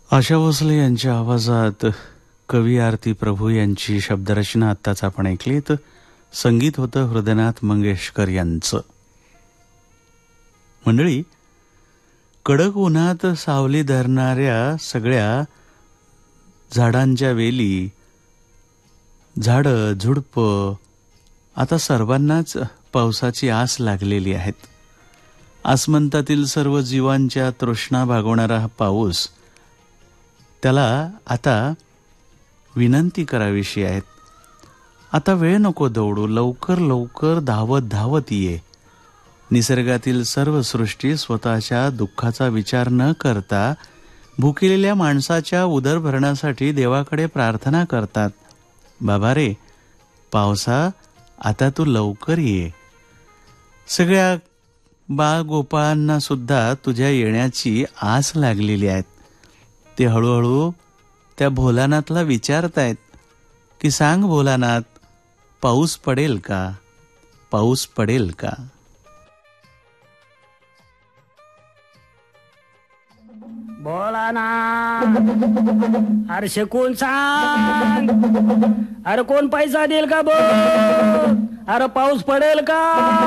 आशा भोसले यांच्या आवाजात कवी आरती प्रभू यांची शब्दरचना आत्ताच आपण ऐकलीत. संगीत होतं हृदयनाथ मंगेशकर यांचं. मंडळी, कडक उन्हात सावली धरणाऱ्या सगळ्या झाडांच्या वेली, झाडं झुडपं आता सर्वांनाच पावसाची आस लागलेली आहेत. आसमंतातील सर्व जीवांच्या तृष्णा भागवणारा हा पाऊस, त्याला आता विनंती करावीशी आहेत. आता वेळ नको दौडू, लवकर लवकर धावत धावत ये. निसर्गातील सर्व सृष्टी स्वतःच्या दुःखाचा विचार न करता भुकेलेल्या माणसाच्या उदरभरणासाठी देवाकडे प्रार्थना करतात. बाबा रे पावसा, आता तू लवकर ये. सगळ्या बाळगोपाळांना सुद्धा तुझ्या येण्याची आस लागलेली आहे. ते हळूहळू त्या भोलानाथला विचारतायत की सांग भोलानाथ, पाऊस पडेल का, पाऊस पडेल का. भोलानाथ, अरे शकून सांग, अरे कोण पैसा देईल का बघ, अरे पाऊस पडेल का.